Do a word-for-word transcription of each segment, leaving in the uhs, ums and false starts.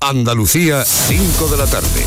Andalucía, cinco de la tarde.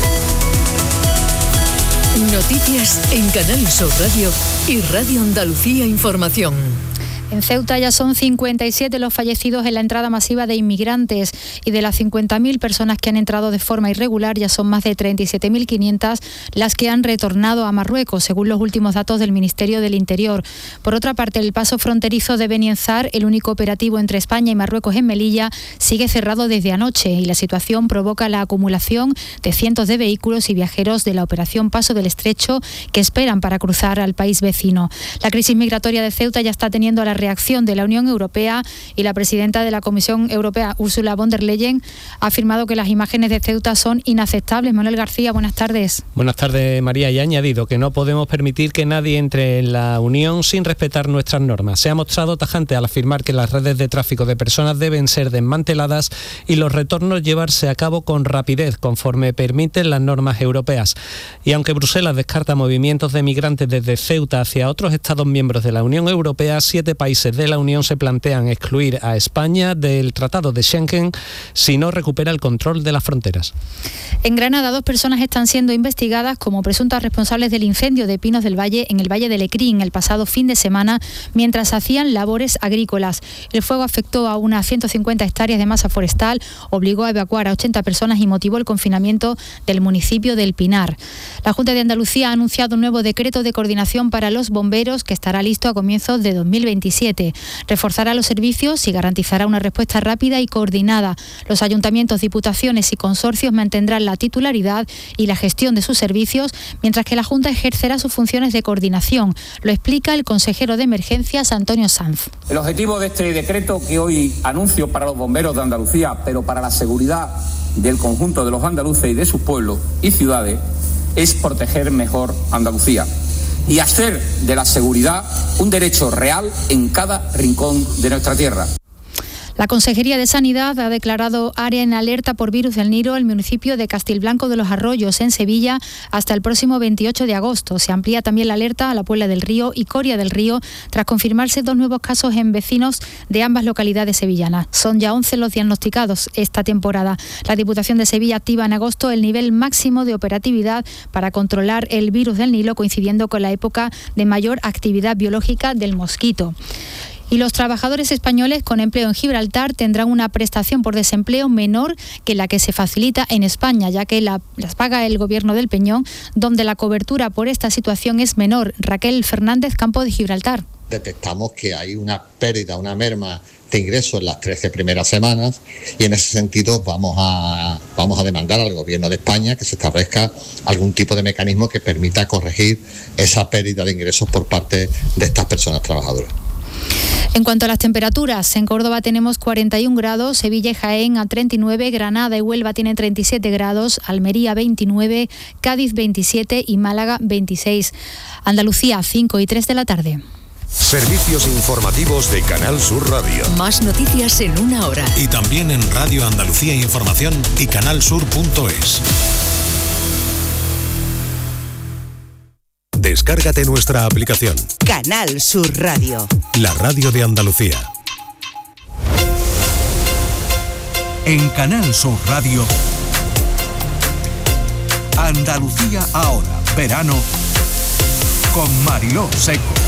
Noticias en Canal Sur Radio y Radio Andalucía Información. En Ceuta ya son cincuenta y siete los fallecidos en la entrada masiva de inmigrantes y de las cincuenta mil personas que han entrado de forma irregular ya son más de treinta y siete mil quinientas las que han retornado a Marruecos, según los últimos datos del Ministerio del Interior. Por otra parte, el paso fronterizo de Benienzar, el único operativo entre España y Marruecos en Melilla, sigue cerrado desde anoche y la situación provoca la acumulación de cientos de vehículos y viajeros de la operación Paso del Estrecho que esperan para cruzar al país vecino. La crisis migratoria de Ceuta ya está teniendo la reacción de la Unión Europea y la presidenta de la Comisión Europea, Ursula von der Leyen, ha afirmado que las imágenes de Ceuta son inaceptables. Manuel García, buenas tardes. Buenas tardes, María, y ha añadido que no podemos permitir que nadie entre en la Unión sin respetar nuestras normas. Se ha mostrado tajante al afirmar que las redes de tráfico de personas deben ser desmanteladas y los retornos llevarse a cabo con rapidez, conforme permiten las normas europeas. Y aunque Bruselas descarta movimientos de migrantes desde Ceuta hacia otros Estados miembros de la Unión Europea, siete países países de la Unión se plantean excluir a España del Tratado de Schengen si no recupera el control de las fronteras. En Granada, dos personas están siendo investigadas como presuntas responsables del incendio de Pinos del Valle en el Valle de Lecrín el pasado fin de semana mientras hacían labores agrícolas. El fuego afectó a unas ciento cincuenta hectáreas de masa forestal, obligó a evacuar a ochenta personas y motivó el confinamiento del municipio del Pinar. La Junta de Andalucía ha anunciado un nuevo decreto de coordinación para los bomberos que estará listo a comienzos de dos mil veintisiete. Reforzará los servicios y garantizará una respuesta rápida y coordinada. Los ayuntamientos, diputaciones y consorcios mantendrán la titularidad y la gestión de sus servicios, mientras que la Junta ejercerá sus funciones de coordinación. Lo explica el consejero de Emergencias, Antonio Sanz. El objetivo de este decreto que hoy anuncio para los bomberos de Andalucía, pero para la seguridad del conjunto de los andaluces y de sus pueblos y ciudades, es proteger mejor Andalucía y hacer de la seguridad un derecho real en cada rincón de nuestra tierra. La Consejería de Sanidad ha declarado área en alerta por virus del Nilo el municipio de Castilblanco de los Arroyos, en Sevilla, hasta el próximo veintiocho de agosto. Se amplía también la alerta a la Puebla del Río y Coria del Río, tras confirmarse dos nuevos casos en vecinos de ambas localidades sevillanas. Son ya once los diagnosticados esta temporada. La Diputación de Sevilla activa en agosto el nivel máximo de operatividad para controlar el virus del Nilo, coincidiendo con la época de mayor actividad biológica del mosquito. Y los trabajadores españoles con empleo en Gibraltar tendrán una prestación por desempleo menor que la que se facilita en España, ya que la, las paga el Gobierno del Peñón, donde la cobertura por esta situación es menor. Raquel Fernández, Campo de Gibraltar. Detectamos que hay una pérdida, una merma de ingresos en las trece primeras semanas y en ese sentido vamos a, vamos a demandar al Gobierno de España que se establezca algún tipo de mecanismo que permita corregir esa pérdida de ingresos por parte de estas personas trabajadoras. En cuanto a las temperaturas, en Córdoba tenemos cuarenta y un grados, Sevilla y Jaén a treinta y nueve, Granada y Huelva tienen treinta y siete grados, Almería veintinueve, Cádiz veintisiete y Málaga veintiséis. Andalucía, cinco y tres de la tarde. Servicios informativos de Canal Sur Radio. Más noticias en una hora. Y también en Radio Andalucía Información y canalsur punto es. Descárgate nuestra aplicación. Canal Sur Radio. La radio de Andalucía. En Canal Sur Radio, Andalucía ahora, verano, con Mariló Seco.